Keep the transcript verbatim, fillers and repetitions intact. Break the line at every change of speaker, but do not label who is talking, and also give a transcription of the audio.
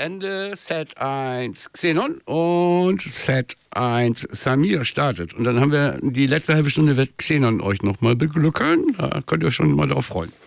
Ende, Set eins Xenon und Set eins Samir startet. Und dann haben wir die letzte halbe Stunde, wird Xenon euch nochmal beglücken. Da könnt ihr euch schon mal drauf freuen.